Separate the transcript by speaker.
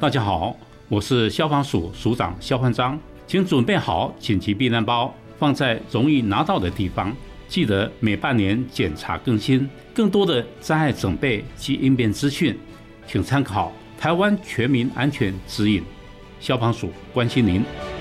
Speaker 1: 大家好，我是消防署署长肖焕章，请准备好紧急避难包，放在容易拿到的地方。记得每半年检查更新。更多的灾害准备及应变资讯，请参考台湾全民安全指引。消防署关心您。